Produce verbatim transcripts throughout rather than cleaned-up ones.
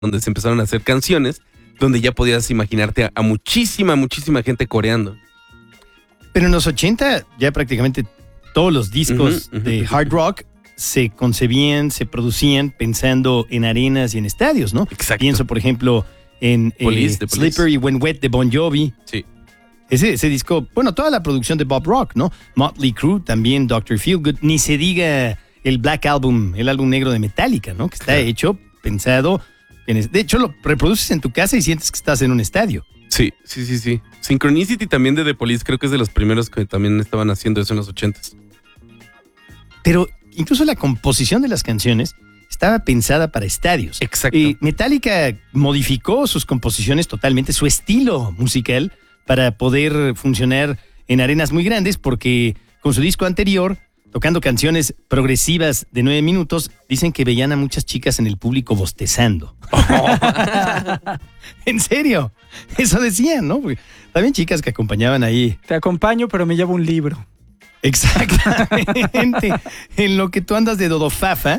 donde se empezaron a hacer canciones, donde ya podías imaginarte a, a muchísima, muchísima gente coreando. Pero en los ochenta ya prácticamente todos los discos uh-huh, uh-huh, de hard rock se concebían, se producían pensando en arenas y en estadios, ¿no? Exacto. Pienso, por ejemplo, en Police, eh, Slippery When Wet de Bon Jovi. Sí. Ese, ese disco, bueno, toda la producción de Bob Rock, ¿no? Motley Crue, también doctor Feelgood, ni se diga el Black Album, el álbum negro de Metallica, ¿no? Que está claro. hecho, pensado, en, de hecho lo reproduces en tu casa y sientes que estás en un estadio. Sí, sí, sí, sí. Synchronicity también de The Police, creo que es de los primeros que también estaban haciendo eso en los ochentas. Pero incluso la composición de las canciones estaba pensada para estadios. Exacto. Y Metallica modificó sus composiciones totalmente, su estilo musical, para poder funcionar en arenas muy grandes, porque con su disco anterior, tocando canciones progresivas de nueve minutos, dicen que veían a muchas chicas en el público bostezando. Oh. ¿En serio? Eso decían, ¿no? Porque también chicas que acompañaban ahí. Te acompaño, pero me llevo un libro. Exactamente. En lo que tú andas de dodofafa,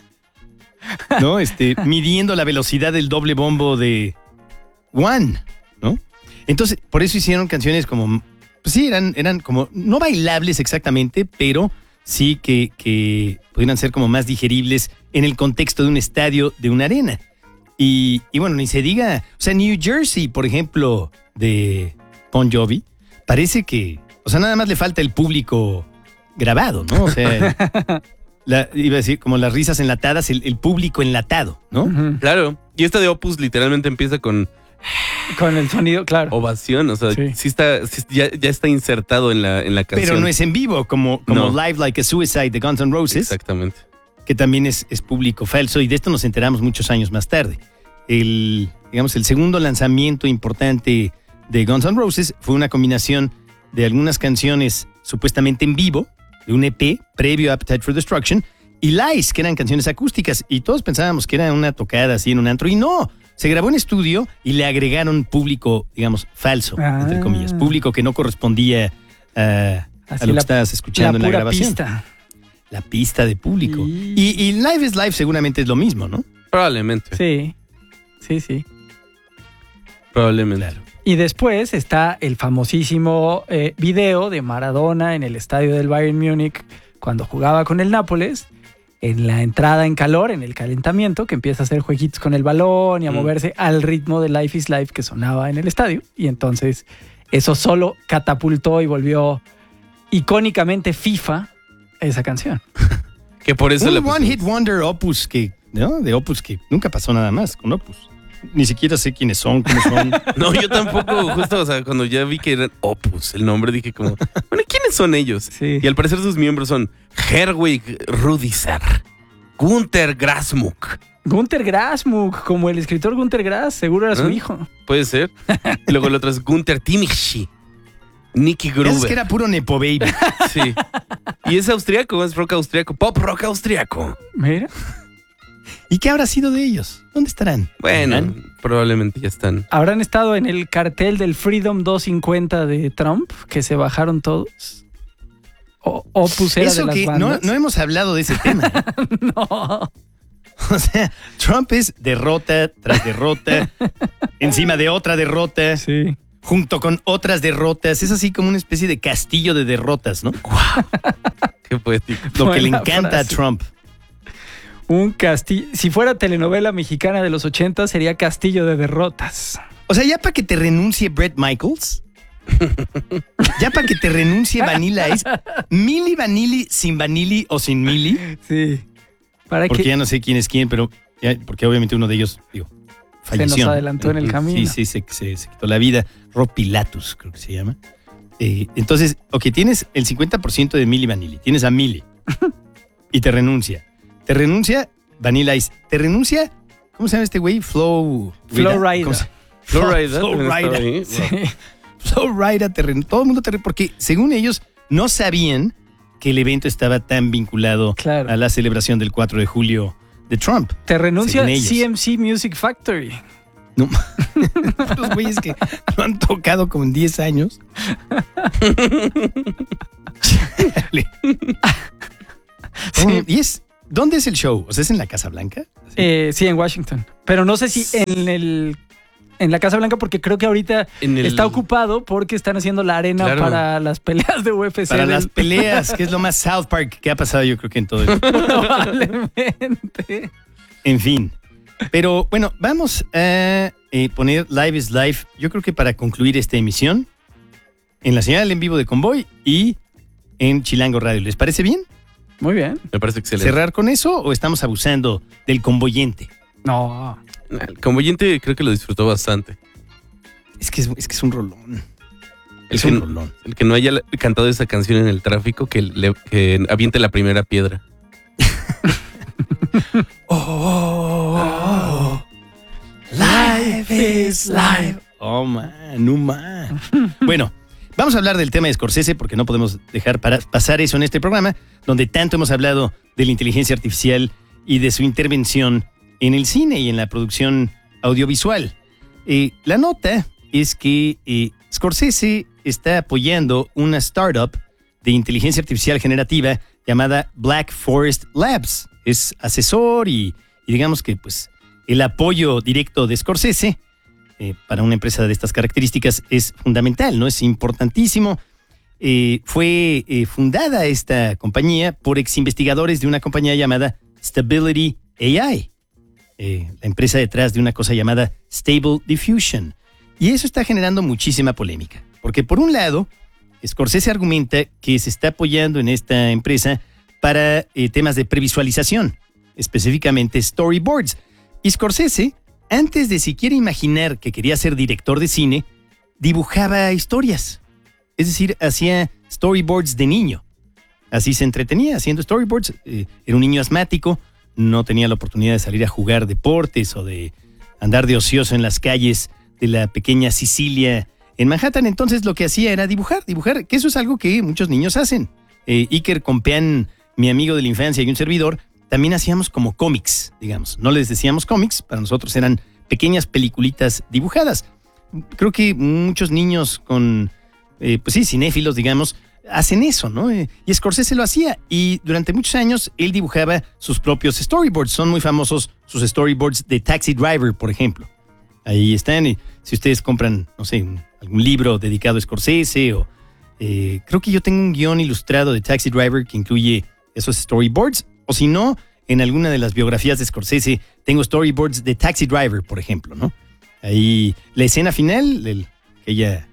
¿no? Este, midiendo la velocidad del doble bombo de One, ¿no? Entonces, por eso hicieron canciones como, pues sí, eran, eran como, no bailables exactamente, pero sí que, que pudieran ser como más digeribles en el contexto de un estadio, de una arena. Y, y bueno, ni se diga, o sea, New Jersey, por ejemplo, de Bon Jovi, parece que, o sea, nada más le falta el público grabado, ¿no? O sea, la, iba a decir, como las risas enlatadas, el, el público enlatado, ¿no? Uh-huh. Claro, y esta de Opus literalmente empieza con... Con el sonido, claro. Ovación, o sea, sí, sí está, sí, ya, ya está insertado en la, en la canción. Pero no es en vivo, como, como no. Live Like a Suicide de Guns N' Roses. Exactamente. Que también es, es público falso, y de esto nos enteramos muchos años más tarde. El, digamos, el segundo lanzamiento importante de Guns N' Roses fue una combinación de algunas canciones supuestamente en vivo, de un E P previo a Appetite for Destruction, y Lies, que eran canciones acústicas, y todos pensábamos que era una tocada así en un antro, y no. Se grabó en estudio y le agregaron público, digamos, falso, ah. entre comillas. Público que no correspondía uh, a lo la, que estabas escuchando la en la grabación. Pista. La pista de público. Y... Y, y Live is Live seguramente es lo mismo, ¿no? Probablemente. Sí, sí, sí. Probablemente. Claro. Y después está el famosísimo eh, video de Maradona en el estadio del Bayern Múnich cuando jugaba con el Nápoles. En la entrada en calor, en el calentamiento, que empieza a hacer jueguitos con el balón y a mm. moverse al ritmo de Life is Life que sonaba en el estadio. Y entonces eso solo catapultó y volvió icónicamente FIFA esa canción. Que por eso un le One Hit Wonder Opus que, ¿no? De Opus que nunca pasó nada más con Opus. Ni siquiera sé quiénes son, cómo son. No, yo tampoco, justo, o sea, cuando ya vi que eran Opus, el nombre, dije como, bueno, ¿quiénes son ellos? Sí. Y al parecer sus miembros son Herwig Rudiser, Günter Grassmuck. Günter Grassmuck, como el escritor Günter Grass, seguro era ¿Eh? su hijo. Puede ser. Y luego el otro es Günter Timici, Nicky Gruber. Es que era puro Nepo Baby. Sí. Y es austriaco, es rock austriaco, pop rock austriaco. Mira. ¿Y qué habrá sido de ellos? ¿Dónde estarán? Bueno, ¿Están? probablemente ya están. ¿Habrán estado en el cartel del Freedom doscientos cincuenta de Trump, que se bajaron todos? O, Opus era Eso de las que bandas. No, no hemos hablado de ese tema. No. O sea, Trump es derrota tras derrota, encima de otra derrota, sí. junto con otras derrotas. Es así como una especie de castillo de derrotas, ¿no? ¡Wow! ¡Qué poético! Lo Buena que le encanta frase. a Trump. Un castillo. Si fuera telenovela mexicana de los ochenta, sería Castillo de Derrotas. O sea, ya para que te renuncie Bret Michaels, ya para que te renuncie Vanilla Ice, Milli Vanilli sin Vanilli o sin Milli. Sí. Para porque que ya no sé quién es quién, pero ya, porque obviamente uno de ellos, digo, falleció. se nos adelantó en el camino. Sí, sí, se, se, se quitó la vida. Rob Pilatus, creo que se llama. Eh, entonces, ok, tienes el cincuenta por ciento de Milli Vanilli, tienes a Milli y te renuncia. Te renuncia Vanilla Ice. Te renuncia, ¿cómo se llama este güey? Flow... Flow Rida. Flow Rida. Flow Rida. Sí. Flow Rida te renuncia. Todo el mundo te renuncia. Porque según ellos no sabían que el evento estaba tan vinculado claro. a la celebración del cuatro de julio de Trump. Te renuncia C M C Music Factory. No. Los güeyes que lo han tocado como en diez años. Sí. Y es ¿Dónde es el show? O sea, ¿es en la Casa Blanca? ¿Sí? Eh, sí, en Washington. Pero no sé si en el en la Casa Blanca, porque creo que ahorita el... está ocupado porque están haciendo la arena claro. para las peleas de U F C. Para del... las peleas, que es lo más South Park que ha pasado yo creo que en todo el... Probablemente. En fin. Pero bueno, vamos a eh, poner Live is Life, yo creo que para concluir esta emisión, en la señal en vivo de Convoy y en Chilango Radio. ¿Les parece bien? Muy bien. Me parece excelente. ¿Cerrar con eso o estamos abusando del convoyente? No. El convoyente creo que lo disfrutó bastante. Es que es, es, que es un rolón. El es que, un rolón. El que no haya cantado esa canción en el tráfico, que, le, que aviente la primera piedra. oh, oh, oh, oh. Life is life. Oh, man, no man. Bueno, vamos a hablar del tema de Scorsese porque no podemos dejar para pasar eso en este programa, donde tanto hemos hablado de la inteligencia artificial y de su intervención en el cine y en la producción audiovisual. Eh, la nota es que eh, Scorsese está apoyando una startup de inteligencia artificial generativa llamada Black Forest Labs. Es asesor y, y digamos que pues el apoyo directo de Scorsese eh, para una empresa de estas características es fundamental, ¿no? Es importantísimo. Eh, fue eh, fundada esta compañía por ex investigadores de una compañía llamada Stability A I. Eh, la empresa detrás de una cosa llamada Stable Diffusion. Y eso está generando muchísima polémica. Porque por un lado, Scorsese argumenta que se está apoyando en esta empresa para eh, temas de previsualización, específicamente storyboards. Y Scorsese, antes de siquiera imaginar que quería ser director de cine, dibujaba historias. Es decir, hacía storyboards de niño. Así se entretenía haciendo storyboards. Eh, era un niño asmático, no tenía la oportunidad de salir a jugar deportes o de andar de ocioso en las calles de la pequeña Sicilia en Manhattan. Entonces lo que hacía era dibujar, dibujar, que eso es algo que muchos niños hacen. Eh, Iker Compeán, mi amigo de la infancia y un servidor, también hacíamos como cómics, digamos. No les decíamos cómics, para nosotros eran pequeñas peliculitas dibujadas. Creo que muchos niños con, eh, pues sí, cinéfilos, digamos, hacen eso, ¿no? Eh, y Scorsese lo hacía y durante muchos años él dibujaba sus propios storyboards. Son muy famosos sus storyboards de Taxi Driver, por ejemplo. Ahí están. Y si ustedes compran, no sé, un, algún libro dedicado a Scorsese o eh, creo que yo tengo un guión ilustrado de Taxi Driver que incluye esos storyboards. O si no, en alguna de las biografías de Scorsese tengo storyboards de Taxi Driver, por ejemplo, ¿no? Ahí la escena final, el, aquella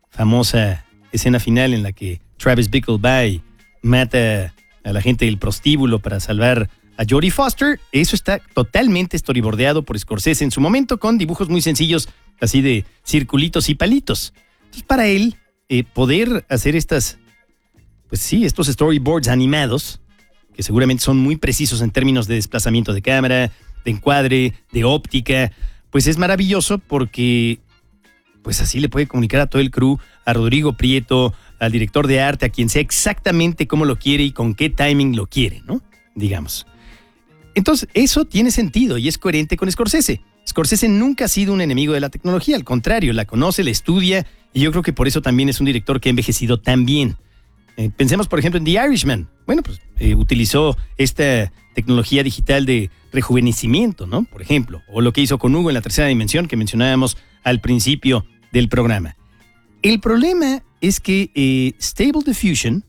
famosa escena final en la que Travis Bickle va y mata a la gente del prostíbulo para salvar a Jodie Foster. Eso está totalmente storyboardeado por Scorsese en su momento con dibujos muy sencillos, así de circulitos y palitos. Entonces, para él, eh, poder hacer estas, pues sí, estos storyboards animados, que seguramente son muy precisos en términos de desplazamiento de cámara, de encuadre, de óptica, pues es maravilloso porque pues así le puede comunicar a todo el crew, a Rodrigo Prieto, al director de arte, a quien sea exactamente cómo lo quiere y con qué timing lo quiere, ¿no? Digamos. Entonces, eso tiene sentido y es coherente con Scorsese. Scorsese nunca ha sido un enemigo de la tecnología, al contrario, la conoce, la estudia y yo creo que por eso también es un director que ha envejecido tan bien. Eh, pensemos, por ejemplo, en The Irishman. Bueno, pues eh, utilizó esta tecnología digital de rejuvenecimiento, ¿no? Por ejemplo, o lo que hizo con Hugo en La Tercera Dimensión que mencionábamos al principio del programa. El problema es que eh, Stable Diffusion,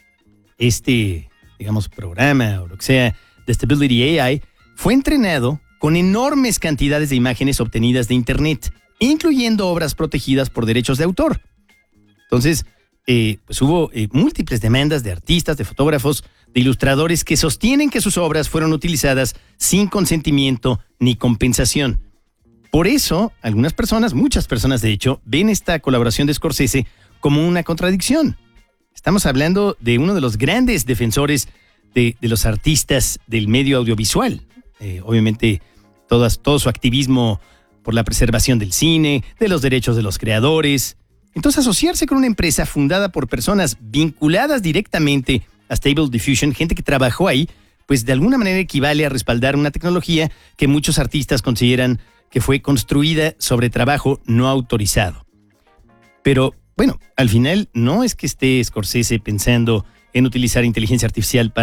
este, digamos, programa o lo que sea de Stability A I, fue entrenado con enormes cantidades de imágenes obtenidas de Internet, incluyendo obras protegidas por derechos de autor. Entonces, eh, pues hubo eh, múltiples demandas de artistas, de fotógrafos, de ilustradores que sostienen que sus obras fueron utilizadas sin consentimiento ni compensación. Por eso, algunas personas, muchas personas de hecho, ven esta colaboración de Scorsese como una contradicción. Estamos hablando de uno de los grandes defensores de, de los artistas del medio audiovisual. Eh, obviamente, todas, todo su activismo por la preservación del cine, de los derechos de los creadores. Entonces, asociarse con una empresa fundada por personas vinculadas directamente a Stable Diffusion, gente que trabajó ahí, pues de alguna manera equivale a respaldar una tecnología que muchos artistas consideran que fue construida sobre trabajo no autorizado. Pero, bueno, al final no es que esté Scorsese pensando en utilizar inteligencia artificial para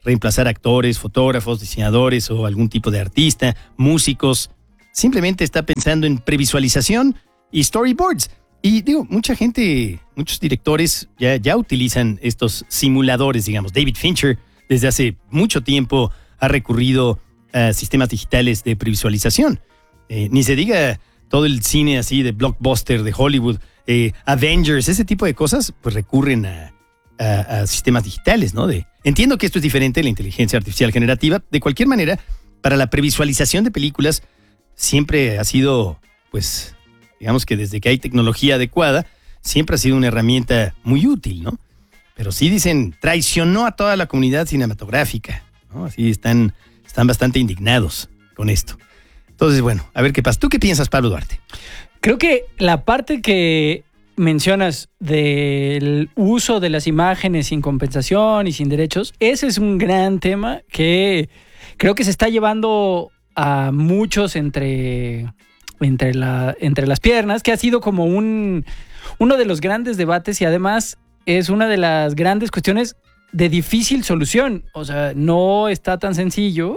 reemplazar actores, fotógrafos, diseñadores o algún tipo de artista, músicos. Simplemente está pensando en previsualización y storyboards. Y digo, mucha gente, muchos directores ya, ya utilizan estos simuladores, digamos. David Fincher desde hace mucho tiempo ha recurrido a sistemas digitales de previsualización. Eh, ni se diga todo el cine así de blockbuster de Hollywood, eh, Avengers, ese tipo de cosas, pues recurren a, a, a sistemas digitales, ¿no? De, entiendo que esto es diferente de la inteligencia artificial generativa. De cualquier manera, para la previsualización de películas siempre ha sido, pues, digamos que desde que hay tecnología adecuada, siempre ha sido una herramienta muy útil, ¿no? Pero sí dicen, traicionó a toda la comunidad cinematográfica, ¿no? Así están, están bastante indignados con esto. Entonces, bueno, a ver qué pasa. ¿Tú qué piensas, Pablo Duarte? Creo que la parte que mencionas del uso de las imágenes sin compensación y sin derechos, ese es un gran tema que creo que se está llevando a muchos entre, entre, la, entre las piernas, que ha sido como un, uno de los grandes debates y además es una de las grandes cuestiones de difícil solución. O sea, no está tan sencillo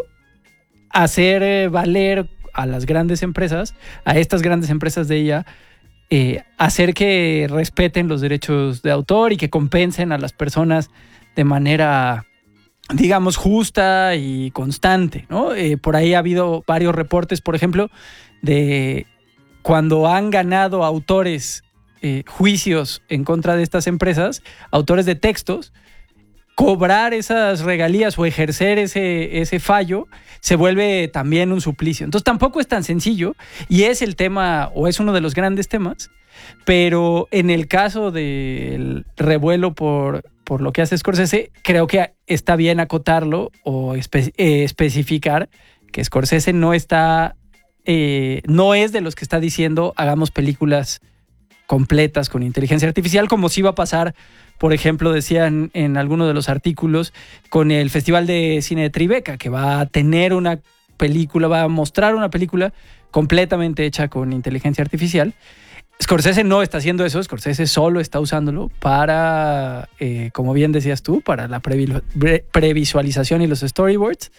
hacer valer a las grandes empresas, a estas grandes empresas de ella, eh, hacer que respeten los derechos de autor y que compensen a las personas de manera, digamos, justa y constante, ¿no? Eh, por ahí ha habido varios reportes, por ejemplo, de cuando han ganado autores eh, juicios en contra de estas empresas, autores de textos, cobrar esas regalías o ejercer ese, ese fallo se vuelve también un suplicio. Entonces tampoco es tan sencillo y es el tema o es uno de los grandes temas, pero en el caso del revuelo por, por lo que hace Scorsese, creo que está bien acotarlo o espe- eh, especificar que Scorsese no está, eh, no es de los que está diciendo hagamos películas completas con inteligencia artificial, como sí va a pasar, por ejemplo, decían en alguno de los artículos, con el Festival de Cine de Tribeca, que va a tener una película, va a mostrar una película completamente hecha con inteligencia artificial. Scorsese no está haciendo eso, Scorsese solo está usándolo para, eh, como bien decías tú, para la previ- pre- previsualización y los storyboards.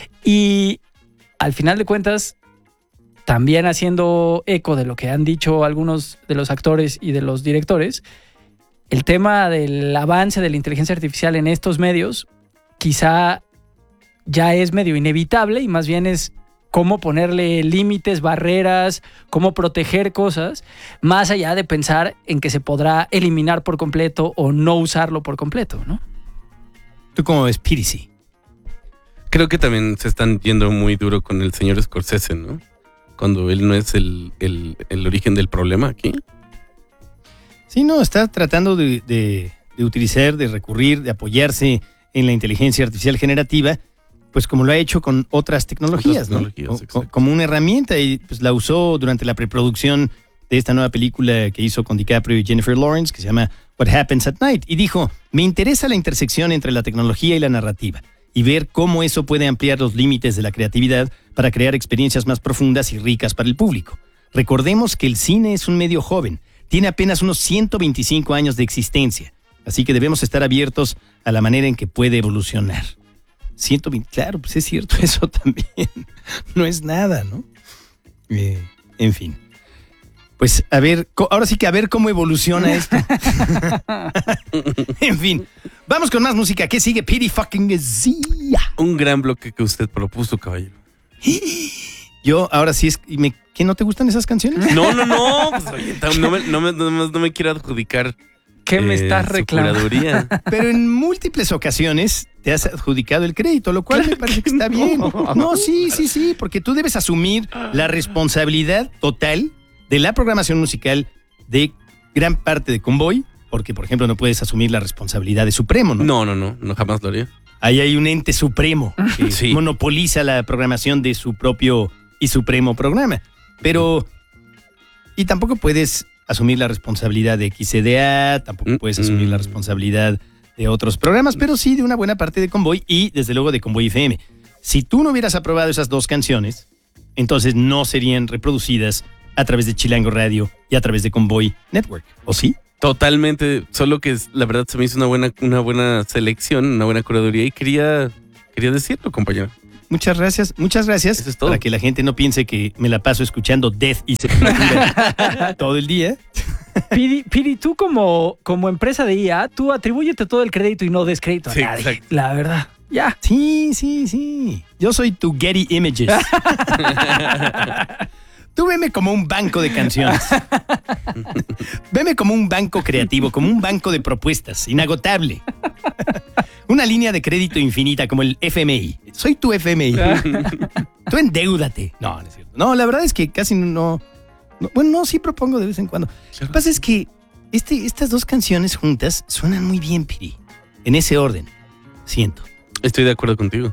Y al final de cuentas, también haciendo eco de lo que han dicho algunos de los actores y de los directores, el tema del avance de la inteligencia artificial en estos medios quizá ya es medio inevitable y más bien es cómo ponerle límites, barreras, cómo proteger cosas, más allá de pensar en que se podrá eliminar por completo o no usarlo por completo, ¿no? ¿Tú cómo ves P D C? Creo que también se están yendo muy duro con el señor Scorsese, ¿no? Cuando él no es el, el, el origen del problema aquí. Sí, no, está tratando de, de, de utilizar, de recurrir, de apoyarse en la inteligencia artificial generativa, pues como lo ha hecho con otras tecnologías, Otras tecnologías, ¿no? Co- como una herramienta y pues la usó durante la preproducción de esta nueva película que hizo con DiCaprio y Jennifer Lawrence, que se llama What Happens at Night, y dijo, me interesa la intersección entre la tecnología y la narrativa y ver cómo eso puede ampliar los límites de la creatividad para crear experiencias más profundas y ricas para el público. Recordemos que el cine es un medio joven, tiene apenas unos ciento veinticinco años de existencia, así que debemos estar abiertos a la manera en que puede evolucionar. ciento veinte, claro, pues es cierto eso también. No es nada, ¿no? Eh, en fin. Pues a ver, co- ahora sí que a ver cómo evoluciona esto. En fin, vamos con más música. ¿Qué sigue? P D fucking Z. Un gran bloque que usted propuso, caballero. Yo ahora sí es... y me- ¿Qué, no te gustan esas canciones? No, no, no. Pues, oye, no, me, no, me, no, me, no me quiero adjudicar. ¿Qué me eh, estás su reclamando? curaduría. Pero en múltiples ocasiones te has adjudicado el crédito, lo cual me parece que está bien. No, sí, sí, sí, porque tú debes asumir la responsabilidad total de la programación musical de gran parte de Convoy, porque, por ejemplo, no puedes asumir la responsabilidad de Supremo, ¿no? No, no, no, no jamás lo haría. Ahí hay un ente supremo que Sí. monopoliza la programación de su propio y supremo programa. Pero, y tampoco puedes asumir la responsabilidad de X C D A, tampoco Mm, puedes asumir mm. la responsabilidad de otros programas, pero sí de una buena parte de Convoy y desde luego de Convoy F M. Si tú no hubieras aprobado esas dos canciones, entonces no serían reproducidas a través de Chilango Radio y a través de Convoy Network, ¿o sí? Totalmente, solo que es- la verdad se me hizo una buena, una buena selección, una buena curaduría y quería Quería decirlo, compañero. Muchas gracias, muchas gracias. Eso es todo. Para que la gente no piense que me la paso escuchando Death y Sepultura todo el día. Piri, Piri, tú como, como empresa de I A, tú atribúyete todo el crédito y no des crédito a Sí, nadie. exacto. La verdad. Ya. Sí, sí, sí. Yo soy tu Getty Images. Tú veme como un banco de canciones. Veme como un banco creativo, como un banco de propuestas, inagotable. Una línea de crédito infinita como el F M I. Soy tu F M I. Tú endeúdate. No, no es cierto. No, la verdad es que casi no... no bueno, no, sí propongo de vez en cuando. Lo que pasa es que este, estas dos canciones juntas suenan muy bien, Piri. En ese orden. Siento. Estoy de acuerdo contigo.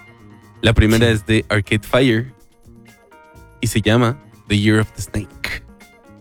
La primera Sí. es de Arcade Fire y se llama The Year of the Snake.